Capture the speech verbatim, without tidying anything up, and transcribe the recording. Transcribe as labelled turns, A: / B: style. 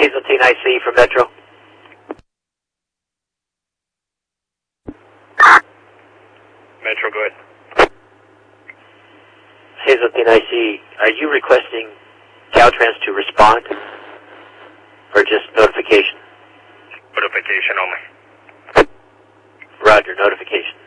A: Hazeltine I C from Metro.
B: Metro, go ahead.
A: Hazeltine I C, are you requesting Caltrans to respond? Or just notification?
B: Notification only.
A: Roger, notification.